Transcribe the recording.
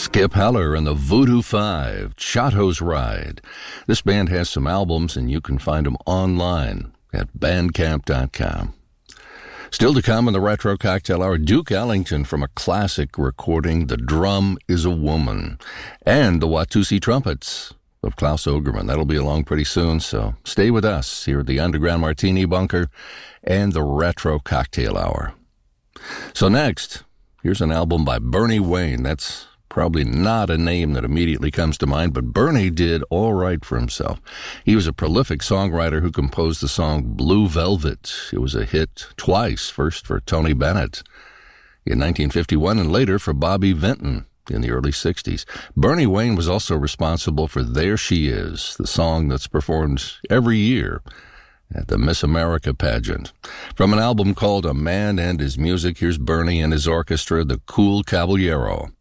Skip Heller and the Voodoo Five, Chateau's Ride. This band has some albums, and you can find them online at bandcamp.com. Still to come in the Retro Cocktail Hour, Duke Ellington from a classic recording, The Drum is a Woman, and the Watusi Trumpets of Klaus Ogerman. That'll be along pretty soon, so stay with us here at the Underground Martini Bunker and the Retro Cocktail Hour. So next, here's an album by Bernie Wayne. That's probably not a name that immediately comes to mind, but Bernie did all right for himself. He was a prolific songwriter who composed the song Blue Velvet. It was a hit twice, first for Tony Bennett in 1951 and later for Bobby Vinton in the early 60s. Bernie Wayne was also responsible for There She Is, the song that's performed every year at the Miss America pageant. From an album called A Man and His Music, here's Bernie and his orchestra, the Cool Caballero.